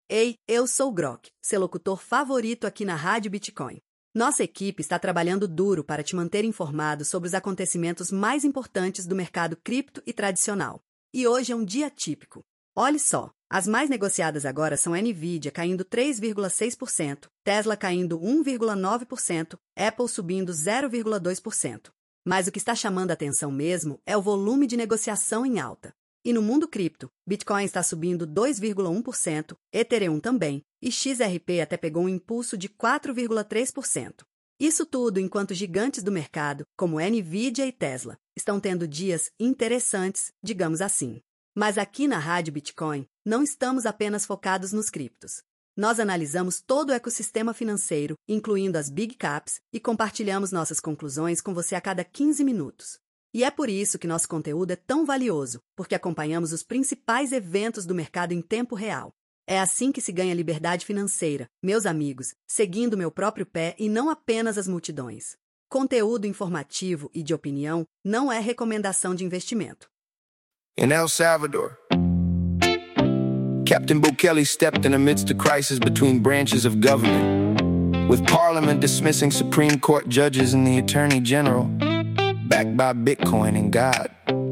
Ei, eu sou o Grok, seu locutor favorito aqui na Rádio Bitcoin. Nossa equipe está trabalhando duro para te manter informado sobre os acontecimentos mais importantes do mercado cripto e tradicional. E hoje é um dia típico. Olhe só, as mais negociadas agora são a Nvidia caindo 3,6%, Tesla caindo 1,9%, Apple subindo 0,2%. Mas o que está chamando a atenção mesmo é o volume de negociação em alta. E no mundo cripto, Bitcoin está subindo 2,1%, Ethereum também, e XRP até pegou um impulso de 4,3%. Isso tudo enquanto gigantes do mercado, como Nvidia e Tesla, estão tendo dias interessantes, digamos assim. Mas aqui na Rádio Bitcoin, não estamos apenas focados nos criptos. Nós analisamos todo o ecossistema financeiro, incluindo as Big Caps, e compartilhamos nossas conclusões com você a cada 15 minutos. E é por isso que nosso conteúdo é tão valioso, porque acompanhamos os principais eventos do mercado em tempo real. É assim que se ganha liberdade financeira, meus amigos, seguindo meu próprio pé e não apenas as multidões. Conteúdo informativo e de opinião não é recomendação de investimento. In El Salvador, Captain Bukele stepped in amidst the crisis between branches of government, with Parliament dismissing Supreme Court judges and the Attorney General, backed by Bitcoin and God.